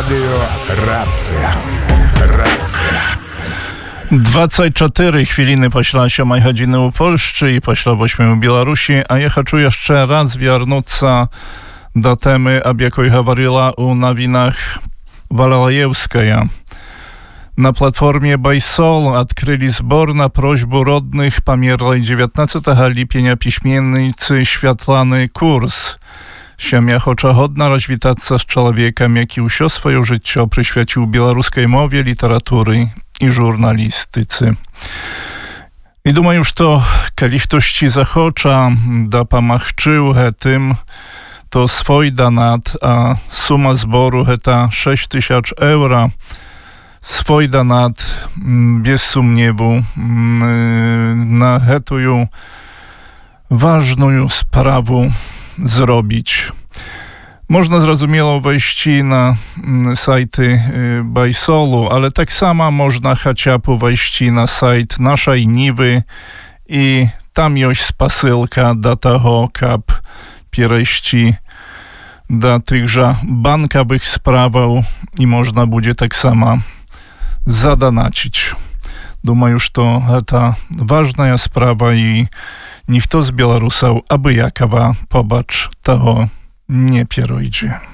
Радио Рація. 24 хвилины пасля 7 гадзіны ў Польшчы і пасля 8 у Беларусі, а я хочу яшчэ раз вярнуцца до темы, об якой гаварыла у навінах Валалаевская. На платформе Байсол открыли сбор на просьбу родных померлой 19 липня письменницы Światlany Kurs. Сям'я хоча годна развітацца з чалавекам, які ўсё сваё жыццё прысвяціў беларускай мове, літаратуры і журналістыцы. І думаю, што калі хтосьці захоча дапамагчы ў гэтым, то свой донат, а сума збору гэта 6000 euro. Свой донат без сумневу на гэтую важную справу zrobić. Można zrozumielo wejść na sajty Bajsolu, ale tak samo można chociaż wejść na sajt naszej Niwy i tam jest spasylka do tego, kap piereści do tychże bankowych spraw i można będzie tak samo zadanacić. Думаю, что это важная справа и никто з беларусаў абыякава побач таго не перайдзе.